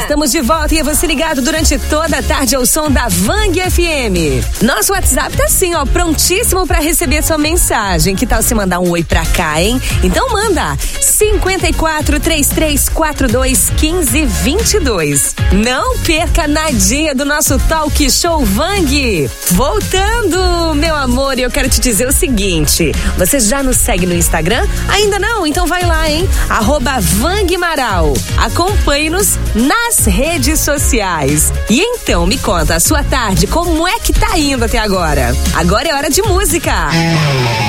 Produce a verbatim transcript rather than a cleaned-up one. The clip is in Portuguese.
Estamos de volta e é você ligado durante toda a tarde ao som da Vang F M. Nosso WhatsApp tá assim, ó, prontíssimo pra receber sua mensagem. Que tal você mandar um oi pra cá, hein? Então manda cinco quatro, três três quatro dois, um cinco dois dois. Não perca nadinha do nosso Talk Show Vang. Voltando, meu amor, e eu quero te dizer o seguinte, você já nos segue no Instagram? Ainda não? Então vai lá, hein? Arroba Vang Maral. Acompanhe-nos nas redes sociais. E então, me conta, a sua tarde, como é que tá indo até agora? Agora é hora de música.